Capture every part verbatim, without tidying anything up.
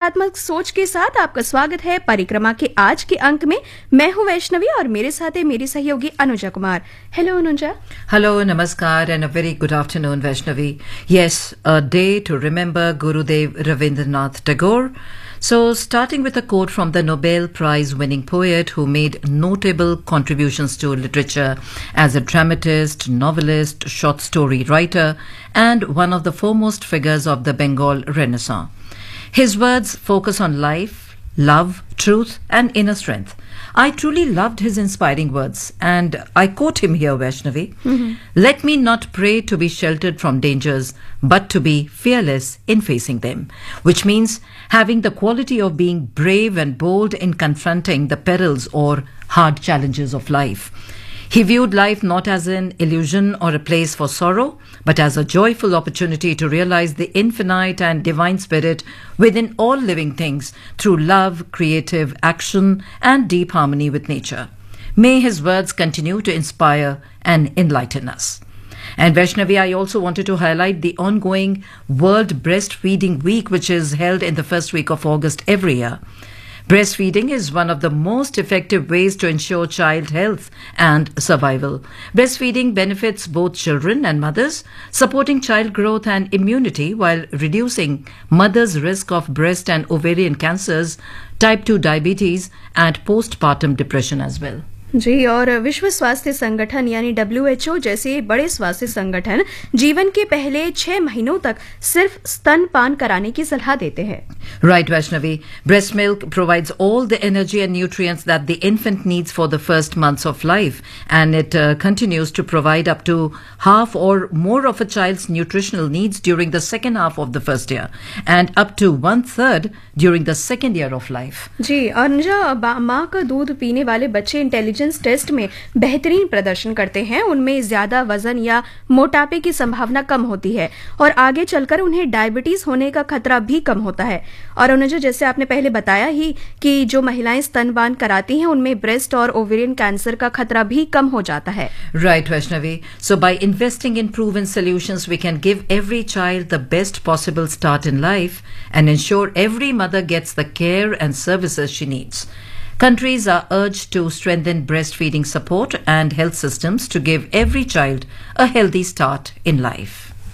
सकारात्मक सोच के साथ आपका स्वागत है परिक्रमा के आज के अंक में। मैं हूं वैष्णवी और मेरे साथ है मेरी सहयोगी Anuja Kumar. Hello Anuja. Hello, namaskar and a very good afternoon, Vaishnavi. Yes, a day to remember Gurudev Ravindranath Tagore. So, starting with a quote from the Nobel Prize winning poet who made notable contributions to literature as a dramatist, novelist, short story writer, and one of the foremost figures of the Bengal Renaissance. His words focus on life, love, truth, and inner strength. I truly loved his inspiring words, and I quote him here, Vaishnavi. Mm-hmm. Let me not pray to be sheltered from dangers, but to be fearless in facing them, which means having the quality of being brave and bold in confronting the perils or hard challenges of life. He viewed life not as an illusion or a place for sorrow, but as a joyful opportunity to realize the infinite and divine spirit within all living things through love, creative action, and deep harmony with nature. May his words continue to inspire and enlighten us. And Vaishnavi, I also wanted to highlight the ongoing World Breastfeeding Week, which is held in the first week of August every year. Breastfeeding is one of the most effective ways to ensure child health and survival. Breastfeeding benefits both children and mothers, supporting child growth and immunity while reducing mothers' risk of breast and ovarian cancers, type two diabetes, and postpartum depression as well. जी, और विश्व स्वास्थ्य संगठन यानी W H O जैसे बड़े स्वास्थ्य संगठन जीवन के पहले छह महीनों तक सिर्फ स्तनपान कराने की सलाह देते हैं. Right, Vaishnavi. Breast milk provides all the energy and nutrients that the infant needs for the first months of life, and it uh, continues to provide up to half or more of a child's nutritional needs during the second half of the first year, and up to one third during the second year of life. जी, अनुजा, माँ का दूध पीने वाले बच्चे intelligence test में बेहतरीन प्रदर्शन करते हैं. उनमें ज्यादा वजन या मोटापे की संभावना कम होती है और आगे चलकर उन्हें डायबिटीज होने का खतरा भी कम होता है. और अनुजा, जैसे आपने पहले बताया ही कि जो महिलाएं स्तनपान कराती हैं उनमें ब्रेस्ट और ओवेरियन कैंसर का खतरा भी कम हो जाता है. Right, Vaishnavi. So by investing in proven solutions, we can give every child the best possible start in life and ensure every mother gets the care and services she needs. Countries are urged to strengthen breastfeeding support and health systems to give every child a healthy start in life.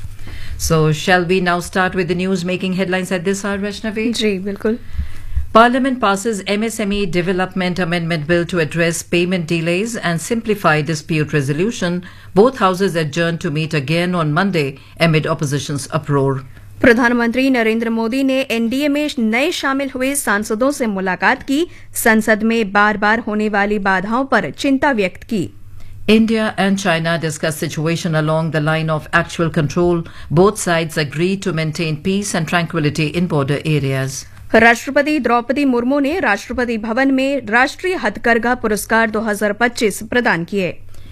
So, shall we now start with the news making headlines at this hour, Vaishnavi? जी, बिल्कुल. Parliament passes M S M E Development Amendment Bill to address payment delays and simplify dispute resolution. Both houses adjourned to meet again on Monday amid opposition's uproar. प्रधानमंत्री नरेंद्र मोदी ने N D A में नए शामिल हुए सांसदों से मुलाकात की. संसद में बार बार होने वाली बाधाओं पर चिंता व्यक्त की. India and China discussed situation along the line of actual control. Both sides agreed to maintain peace and tranquility in border areas. राष्ट्रपति द्रौपदी मुर्मू ने राष्ट्रपति भवन में राष्ट्रीय हथकरघा पुरस्कार दो हज़ार पच्चीस प्रदान किए.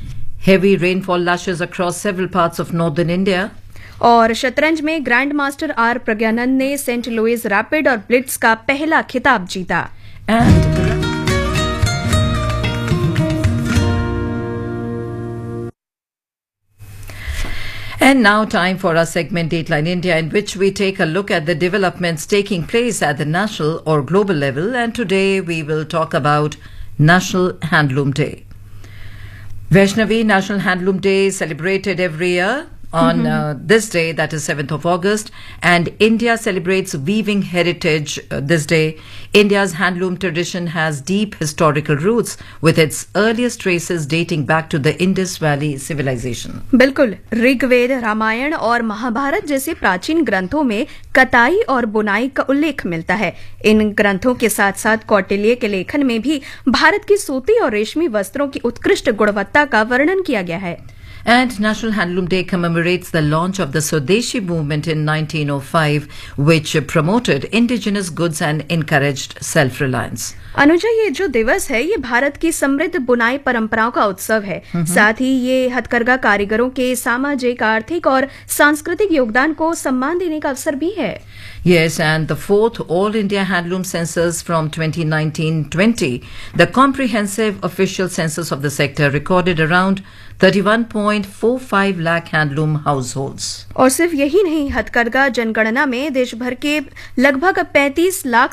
Heavy rainfall lashes across several parts of northern India. और शतरंज में ग्रैंड मास्टर आर प्रज्ञानंद ने सेंट लुइस रैपिड और ब्लिट्स का पहला खिताब जीता. And And now time for our segment Dateline India, in which we take a look at the developments taking place at the national or global level. And today we will talk about National Handloom Day. Vaishnavi, National Handloom Day is celebrated every year on mm-hmm. uh, this day, that is seventh of August, and India celebrates weaving heritage uh, this day. India's handloom tradition has deep historical roots, with its earliest traces dating back to the Indus Valley civilization. बिल्कुल. ऋग्वेद, रामायण और महाभारत जैसे प्राचीन ग्रंथों में कताई और बुनाई का उल्लेख मिलता है. इन ग्रंथों के साथ साथ कौटिल्य के लेखन में भी भारत की सूती और रेशमी वस्त्रों की उत्कृष्ट गुणवत्ता का वर्णन किया गया है. And National Handloom Day commemorates the launch of the Swadeshi movement in nineteen oh five, which promoted indigenous goods and encouraged self-reliance. Anuja, ये जो दिवस है ये भारत की समृद्ध बुनाई परंपराओं का उत्सव है. साथ ही ये हथकरघा कारीगरों के सामाजिक, आर्थिक और सांस्कृतिक योगदान को सम्मान देने का अवसर भी है. Yes, and the fourth All India Handloom Census from twenty nineteen twenty, the comprehensive official census of the sector, recorded around thirty-one point four five lakh handloom households. और सिर्फ यही नहीं, हथकरघा जनगणना में देश भर के लगभग पैंतीस लाख